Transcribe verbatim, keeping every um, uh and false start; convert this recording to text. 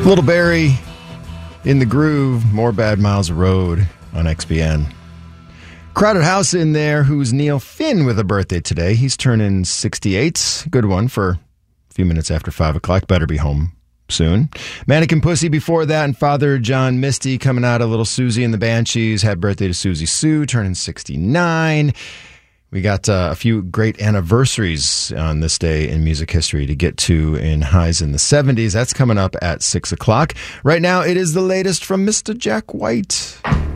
Little Barry in the Groove, more Bad Miles Road on X B N. Crowded House in there, who's Neil Finn with a birthday today. He's turning sixty-eight. Good one for a few minutes after five o'clock. Better be home soon. Mannequin Pussy before that, and Father John Misty coming out of Little Susie and the Banshees. Happy birthday to Susie Sue, turning sixty-nine. We got uh, a few great anniversaries on this day in music history to get to in highs in the seventies. That's coming up at six o'clock. Right now, it is the latest from Mister Jack White.